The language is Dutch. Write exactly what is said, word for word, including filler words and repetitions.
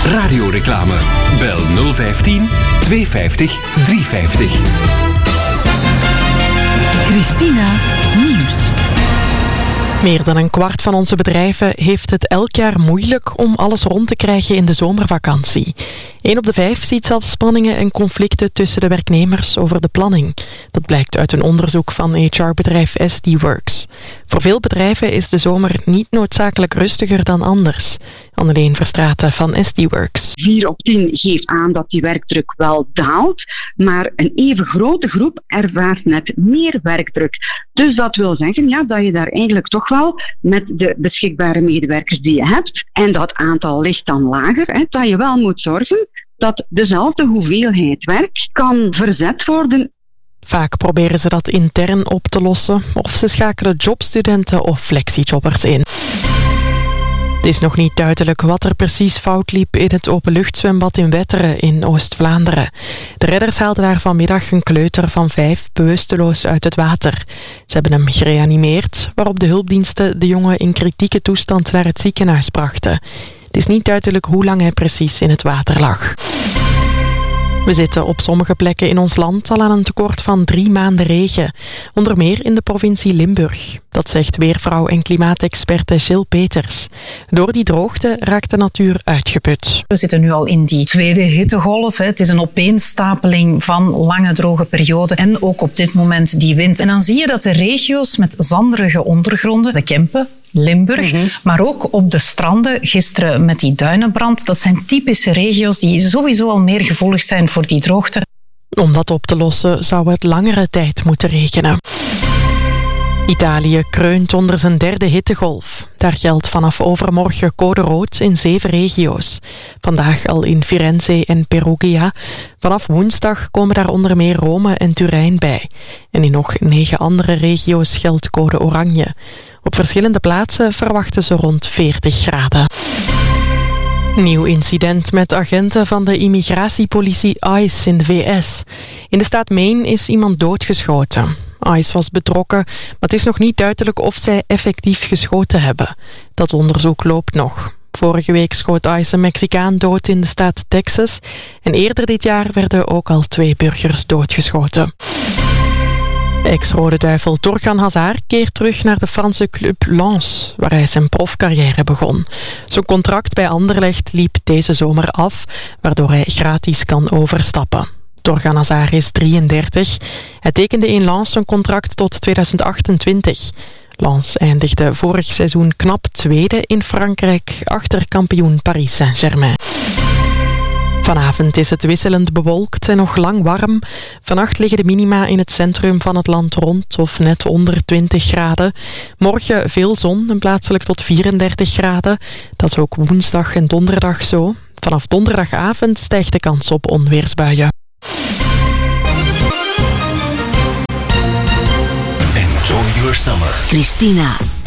Radioreclame. Bel nul vijftien tweehonderdvijftig driehonderdvijftig. Christina Nieuws. Meer dan een kwart van onze bedrijven heeft het elk jaar moeilijk om alles rond te krijgen in de zomervakantie. Eén op de vijf ziet zelfs spanningen en conflicten tussen de werknemers over de planning. Dat blijkt uit een onderzoek van H R-bedrijf S D Works. Voor veel bedrijven is de zomer niet noodzakelijk rustiger dan anders. Anneleen Verstraeten van S D Works. vier op tien geeft aan dat die werkdruk wel daalt, maar een even grote groep ervaart net meer werkdruk. Dus dat wil zeggen ja, dat je daar eigenlijk toch wel met de beschikbare medewerkers die je hebt, en dat aantal ligt dan lager, hè, dat je wel moet zorgen dat dezelfde hoeveelheid werk kan verzet worden. Vaak proberen ze dat intern op te lossen of ze schakelen jobstudenten of flexijobbers in. Het is nog niet duidelijk wat er precies fout liep in het openluchtzwembad in Wetteren in Oost-Vlaanderen. De redders haalden daar vanmiddag een kleuter van vijf bewusteloos uit het water. Ze hebben hem gereanimeerd, waarop de hulpdiensten de jongen in kritieke toestand naar het ziekenhuis brachten. Het is niet duidelijk hoe lang hij precies in het water lag. We zitten op sommige plekken in ons land al aan een tekort van drie maanden regen. Onder meer in de provincie Limburg. Dat zegt weervrouw en klimaatexperte Jill Peters. Door die droogte raakt de natuur uitgeput. We zitten nu al in die tweede hittegolf. Het is een opeenstapeling van lange droge perioden. En ook op dit moment die wind. En dan zie je dat de regio's met zanderige ondergronden, de Kempen, Limburg, mm-hmm. maar ook op de stranden, gisteren met die duinenbrand. Dat zijn typische regio's die sowieso al meer gevoelig zijn voor die droogte. Om dat op te lossen zou het langere tijd moeten regenen. Italië kreunt onder zijn derde hittegolf. Daar geldt vanaf overmorgen code rood in zeven regio's. Vandaag al in Firenze en Perugia. Vanaf woensdag komen daar onder meer Rome en Turijn bij. En in nog negen andere regio's geldt code oranje. Op verschillende plaatsen verwachten ze rond veertig graden. Nieuw incident met agenten van de immigratiepolitie ICE in de V S. In de staat Maine is iemand doodgeschoten. ICE was betrokken, maar het is nog niet duidelijk of zij effectief geschoten hebben. Dat onderzoek loopt nog. Vorige week schoot ICE een Mexicaan dood in de staat Texas. En eerder dit jaar werden ook al twee burgers doodgeschoten. Ex-Rode Duivel Thorgan Hazard keert terug naar de Franse club Lens, waar hij zijn profcarrière begon. Zijn contract bij Anderlecht liep deze zomer af, waardoor hij gratis kan overstappen. Thorgan Hazard is drieëndertig. Hij tekende in Lens een contract tot tweeduizend achtentwintig. Lens eindigde vorig seizoen knap tweede in Frankrijk achter kampioen Paris Saint-Germain. Vanavond is het wisselend bewolkt en nog lang warm. Vannacht liggen de minima in het centrum van het land rond of net onder twintig graden. Morgen veel zon en plaatselijk tot vierendertig graden. Dat is ook woensdag en donderdag zo. Vanaf donderdagavond stijgt de kans op onweersbuien. Enjoy your summer. Christina